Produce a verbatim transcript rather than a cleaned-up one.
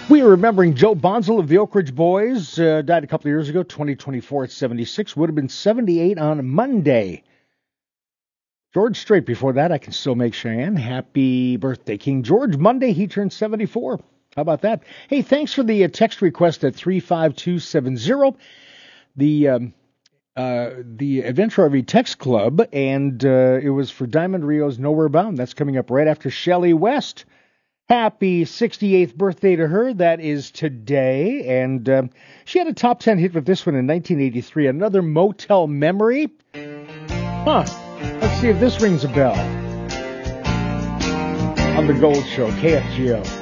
We are remembering Joe Bonzel of the Oak Ridge Boys. Uh, died a couple of years ago, twenty twenty-four at seventy-six. Would have been seventy-eight on Monday. George Strait before that, I Can Still Make Cheyenne. Happy birthday, King George. Monday, he turned seventy-four. How about that? Hey, thanks for the uh, text request at three five two seven zero. The um, uh, the Adventure R V Text Club, and uh, it was for Diamond Rio's Nowhere Bound. That's coming up right after Shelley West. Happy sixty-eighth birthday to her. That is today. And um, she had a top ten hit with this one in nineteen eighty-three. Another Motel Memory. Huh. Let's see if this rings a bell. On the Gold Show, K F G O.